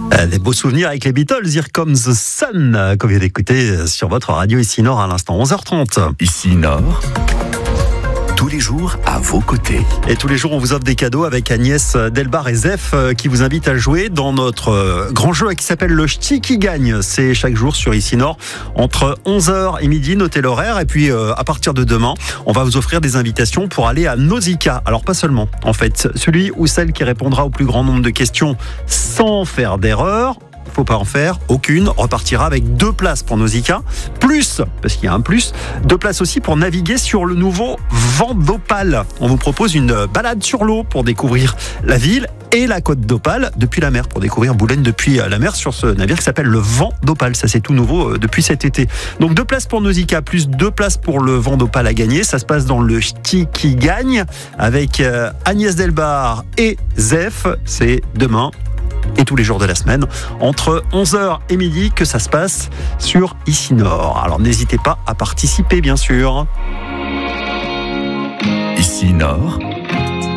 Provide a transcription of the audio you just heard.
Des beaux souvenirs avec les Beatles, Here Comes the Sun, qu'on vient d'écouter sur votre radio ici Nord à l'instant 11h30. Ici Nord, tous les jours à vos côtés. Et tous les jours, on vous offre des cadeaux avec Agnès Delbar et Zef qui vous invitent à jouer dans notre grand jeu qui s'appelle le Ch'ti qui gagne. C'est chaque jour sur Ici Nord entre 11h et midi, notez l'horaire. Et puis à partir de demain, on va vous offrir des invitations pour aller à Nausicaa. Alors pas seulement, en fait, celui ou celle qui répondra au plus grand nombre de questions sans faire d'erreur. Faut pas en faire aucune, repartira avec 2 places pour Nausicaa, plus, parce qu'il y a un plus, 2 places aussi pour naviguer sur le nouveau Vent d'Opale. On vous propose une balade sur l'eau pour découvrir la ville et la côte d'Opale depuis la mer, pour découvrir Boulogne depuis la mer sur ce navire qui s'appelle le Vent d'Opale. Ça, c'est tout nouveau depuis cet été. Donc 2 places pour Nausicaa, plus 2 places pour le Vent d'Opale à gagner. Ça se passe dans le Ch'ti qui gagne avec Agnès Delbar et Zef. C'est demain et tous les jours de la semaine, entre 11h et midi, que ça se passe sur Ici Nord. Alors n'hésitez pas à participer, bien sûr. Ici Nord,